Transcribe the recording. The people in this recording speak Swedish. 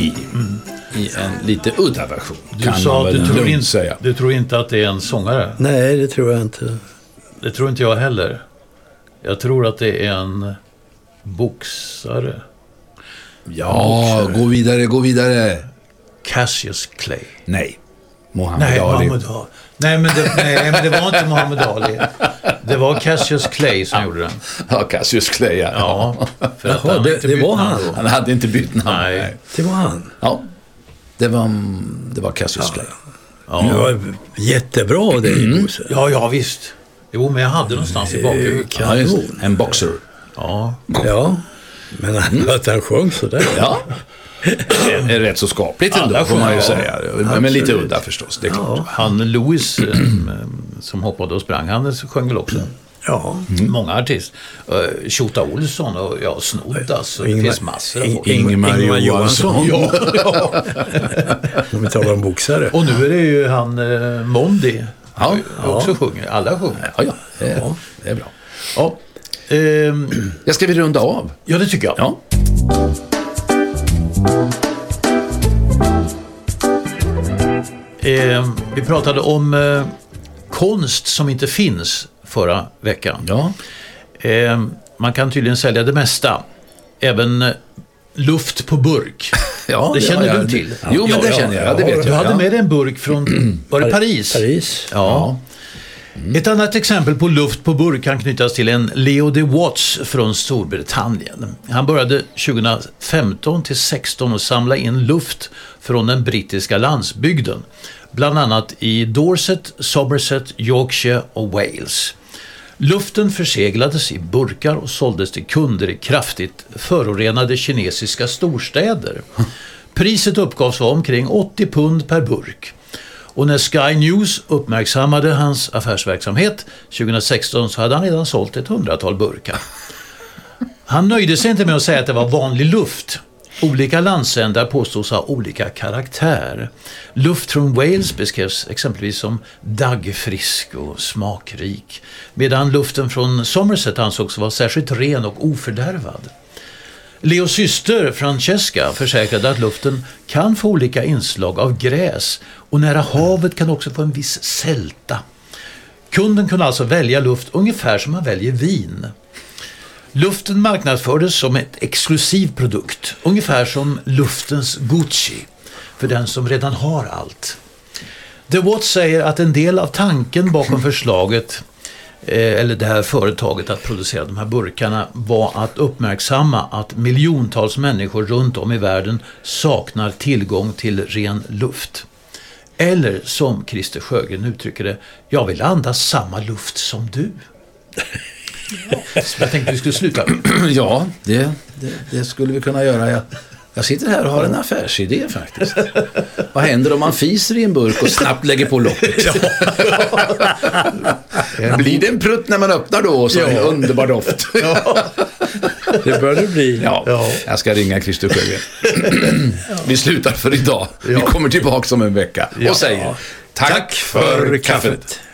i en lite udda version. Du sa att du tror inte att det är en sångare. Nej, det tror jag inte. Det tror inte jag heller. Jag tror att det är en boxare. Ja, gå vidare. Cassius Clay. Nej, Muhammad Ali. Nej, men det var inte Muhammad Ali. Det var Cassius Clay som gjorde den. Ja, Cassius Clay, ja. För att Jaha, det var han. Han hade inte bytt namn. Nej. Det var han. Ja, det var Cassius Clay. Ja. Det var jättebra det. Ja, visst. Jo, men jag hade någonstans i bakhuvudet. Ja, en boxer. Ja. Men att han sjöng så där. Ja. Det är rätt så skapligt ändå, får man ju säga. Men lite udda förstås, det är klart. Han Louis som hoppade och sprang, han sjöng väl också. Ja. Många artister. Tjota Olsson och Snoddas. Och det finns massor av folk. Ingemar Johansson. Ja. Om vi talar om boxare. Och nu är det ju han Mondi. Ja. Också sjunger. Alla sjunger. Ja, det är bra. Ja. Jag ska vi runda av? Ja, det tycker jag. Ja. Vi pratade om konst som inte finns förra veckan. Ja. Man kan tydligen sälja det mesta. Även luft på burk. Ja, det känner du till. Jo, men det känner jag. Det vet jag. Du hade med dig en burk från, var det Paris? Paris. Ja. Ett annat exempel på luft på burk kan knytas till en Leo de Watts från Storbritannien. Han började 2015 till 16 och samla in luft från den brittiska landsbygden. Bland annat i Dorset, Somerset, Yorkshire och Wales. Luften förseglades i burkar och såldes till kunder i kraftigt förorenade kinesiska storstäder. Priset uppgavs vara omkring 80 pund per burk. Och när Sky News uppmärksammade hans affärsverksamhet 2016 så hade han redan sålt ett 100-tal burkar. Han nöjde sig inte med att säga att det var vanlig luft. Olika landsändar påstås ha olika karaktär. Luft från Wales beskrevs exempelvis som daggfrisk och smakrik, medan luften från Somerset ansågs vara särskilt ren och ofördärvad. Leos syster Francesca försäkrade att luften kan få olika inslag av gräs och nära havet kan också få en viss sälta. Kunden kunde alltså välja luft ungefär som man väljer vin. Luften marknadsfördes som ett exklusiv produkt, ungefär som luftens Gucci, för den som redan har allt. The Watts säger att en del av tanken bakom förslaget, eller det här företaget att producera de här burkarna, var att uppmärksamma att miljontals människor runt om i världen saknar tillgång till ren luft. Eller som Christer Sjögren uttrycker det, jag vill andas samma luft som du. Så jag tänkte vi skulle sluta. Ja, det skulle vi kunna göra. Jag sitter här och har en affärsidé faktiskt. Vad händer om man fiser i en burk och snabbt lägger på locket? Blir det en prutt när man öppnar då och så en underbar doft? Det bör det bli. Ja. Jag ska ringa Christer Sjögren. Vi slutar för idag. Vi kommer tillbaka om en vecka och säger tack för kaffet.